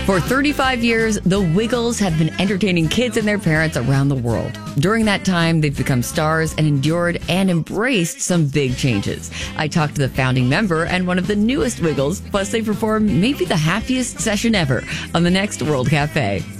For 35 years, the Wiggles have been entertaining kids and their parents around the world. During that time, they've become stars and endured and embraced some big changes. I talked to the founding member and one of the newest Wiggles, plus they perform maybe the happiest session ever on the next World Cafe.